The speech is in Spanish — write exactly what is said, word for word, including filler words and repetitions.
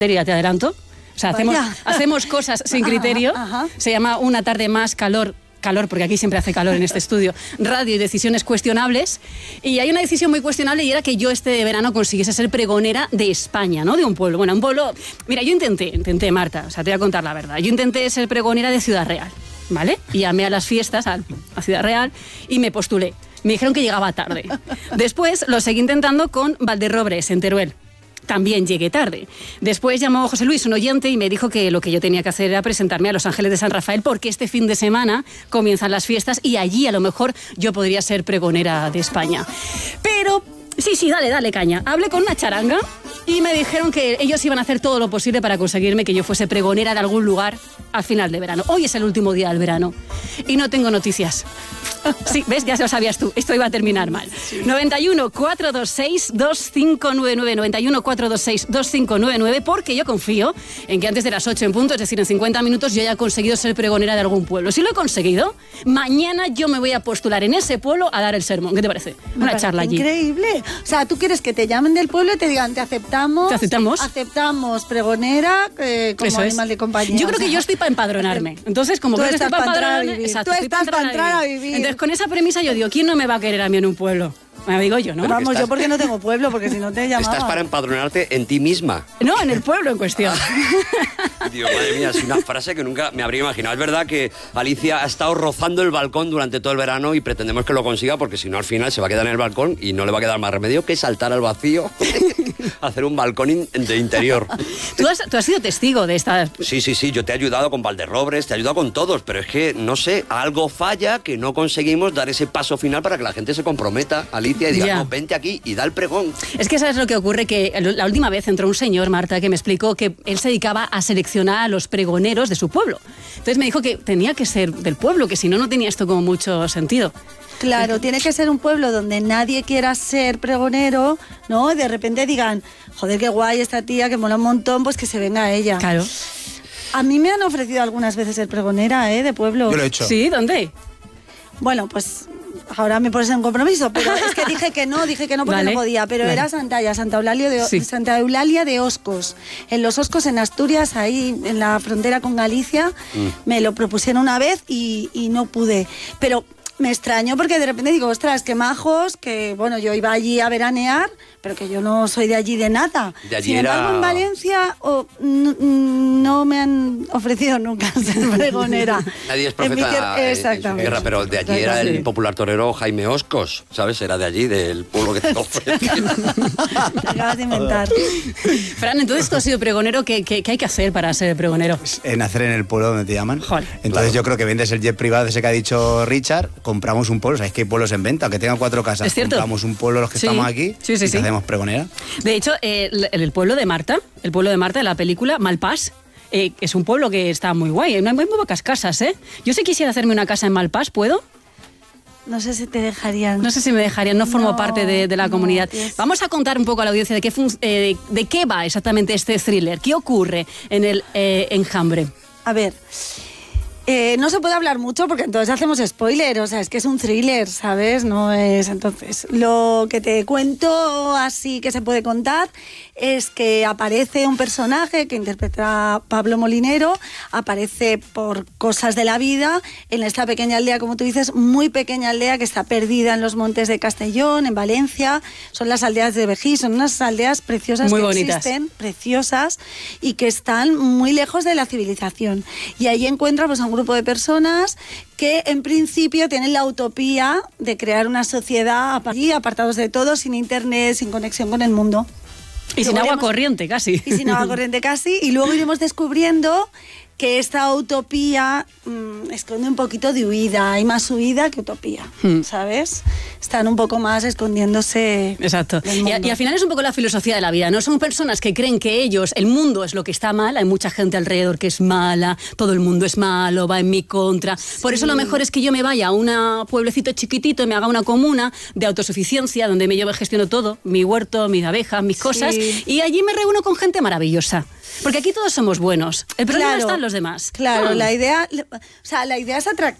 Ya te adelanto. O sea, hacemos, hacemos cosas sin criterio. Ajá, ajá. Se llama Una tarde más, calor, calor, porque aquí siempre hace calor en este estudio, radio y decisiones cuestionables. Y hay una decisión muy cuestionable y era que yo este verano consiguiese ser pregonera de España, ¿no? De un pueblo. Bueno, un pueblo... Mira, yo intenté, intenté, Marta, o sea, te voy a contar la verdad. Yo intenté ser pregonera de Ciudad Real, ¿vale? Y llamé a las fiestas, a, a Ciudad Real, y me postulé. Me dijeron que llegaba tarde. Después lo seguí intentando con Valderrobres, en Teruel. También llegué tarde. Después llamó José Luis, un oyente, y me dijo que lo que yo tenía que hacer era presentarme a Los Ángeles de San Rafael porque este fin de semana comienzan las fiestas y allí a lo mejor yo podría ser pregonera de España. Pero, sí, sí, dale, dale caña. Hablé con una charanga y me dijeron que ellos iban a hacer todo lo posible para conseguirme que yo fuese pregonera de algún lugar al final de verano. Hoy es el último día del verano y no tengo noticias. Sí, ¿ves? Ya se lo sabías tú. Esto iba a terminar mal. Sí. noventa y uno, cuatrocientos veintiséis, veinticinco noventa y nueve, noventa y uno, cuatrocientos veintiséis, veinticinco noventa y nueve, porque yo confío en que antes de las ocho en punto, es decir, en cincuenta minutos, yo haya conseguido ser pregonera de algún pueblo. Si lo he conseguido, mañana yo me voy a postular en ese pueblo a dar el sermón. ¿Qué te parece? Me Una parece charla allí. Increíble. O sea, tú quieres que te llamen del pueblo y te digan, te aceptamos. ¿Te aceptamos? Aceptamos pregonera eh, como Eso animal es. de compañía. Yo creo o sea, que yo estoy para empadronarme. Entonces, como tú creo que estás estoy para para entrar a empadronarme, vivir. exacto, Tú estoy estás para entrar a vivir. vivir. Entonces, con esa premisa yo digo, ¿quién no me va a querer a mí en un pueblo? Me digo yo, ¿no? Vamos, yo porque no tengo pueblo, porque si no te llamaba. Estás para empadronarte en ti misma. No, en el pueblo en cuestión. Digo, madre mía, es una frase que nunca me habría imaginado. Es verdad que Alicia ha estado rozando el balcón durante todo el verano y pretendemos que lo consiga porque si no al final se va a quedar en el balcón y no le va a quedar más remedio que saltar al vacío, hacer un balcón in- de interior. ¿Tú has, tú has sido testigo de esta... Sí, sí, sí, yo te he ayudado con Valderrobres, te he ayudado con todos, pero es que, no sé, algo falla que no conseguimos dar ese paso final para que la gente se comprometa, Alicia, y diga, Ya. no, vente aquí y da el pregón. Es que sabes lo que ocurre, que la última vez entró un señor, Marta, que me explicó que él se dedicaba a seleccionar a los pregoneros de su pueblo. Entonces me dijo que tenía que ser del pueblo, que si no, no tenía esto como mucho sentido. Claro, tiene que ser un pueblo donde nadie quiera ser pregonero, ¿no? De repente digan, joder, qué guay esta tía, que mola un montón, pues que se venga a ella. Claro. A mí me han ofrecido algunas veces ser pregonera, ¿eh? De pueblo. Yo lo he hecho. ¿Sí? ¿Dónde? Bueno, pues ahora me pones en compromiso, pero es que dije que no, dije que no porque Vale. no podía, pero Vale. era Santalla, Santa Eulalia de, Sí. Santa Eulalia de Oscos. En los Oscos, en Asturias, ahí en la frontera con Galicia, mm. me lo propusieron una vez y, y no pude. Pero me extrañó porque de repente digo, ostras, qué majos, que bueno, yo iba allí a veranear, pero que yo no soy de allí de nada. De allí Sin embargo, era... en Valencia oh, n- no me han ofrecido nunca ser pregonera. Nadie es En mi profeta tier- en, en su Exactamente. tierra, pero de allí era el popular torero Jaime Oscos, ¿sabes? Era de allí, del pueblo que te ofreció. Te acabas de inventar. Fran, entonces tú has sido pregonero, ¿qué, qué, qué hay que hacer para ser pregonero? En nacer en el pueblo donde te llaman. Joder. Entonces Claro. yo creo que vendes el jet privado ese que ha dicho Richard, compramos un pueblo, ¿sabéis que hay pueblos en venta? Aunque tengan cuatro casas, Es cierto. compramos un pueblo los que Sí. estamos aquí Sí, sí, y sí. te hacemos pregonera. De hecho, eh, el, el pueblo de Marta, el pueblo de Marta de la película Malpás, eh, es un pueblo que está muy guay. Hay muy, muy pocas casas, ¿eh? Yo si quisiera hacerme una casa en Malpás, ¿puedo? No sé si te dejarían. No sé si me dejarían, no formo No, parte de, de la no, comunidad. es- Vamos a contar un poco a la audiencia de qué, fun- eh, de qué va exactamente este thriller, qué ocurre en el eh, enjambre. A ver, eh, no se puede hablar mucho porque entonces hacemos spoiler, o sea, es que es un thriller, ¿sabes? No es... Entonces, lo que te cuento así que se puede contar es que aparece un personaje que interpreta Pablo Molinero, aparece por cosas de la vida en esta pequeña aldea, como tú dices, muy pequeña aldea que está perdida en los montes de Castellón, en Valencia. Son las aldeas de Vejí, son unas aldeas preciosas Muy que bonitas. existen, preciosas, y que están muy lejos de la civilización. Y ahí encuentras pues, a un grupo de personas que en principio tienen la utopía de crear una sociedad allí, apartados de todo, sin internet, sin conexión con el mundo. Y sin Luego agua iremos- corriente, casi. Y sin agua corriente casi. Y luego iremos descubriendo que esta utopía mmm, esconde un poquito de huida. Hay más huida que utopía, Hmm. ¿sabes? Están un poco más escondiéndose. Exacto. del Y, mundo. y al final es un poco la filosofía de la vida, ¿no? Son personas que creen que ellos, el mundo es lo que está mal, hay mucha gente alrededor que es mala, todo el mundo es malo, va en mi contra. Por eso lo mejor es que yo me vaya a un pueblecito chiquitito y me haga una comuna de autosuficiencia donde me yo gestiono todo, mi huerto, mis abejas, mis cosas, Sí. y allí me reúno con gente maravillosa. Porque aquí todos somos buenos. El problema Claro, está en los demás. Claro, Ah. la idea, o sea, la idea es atractiva.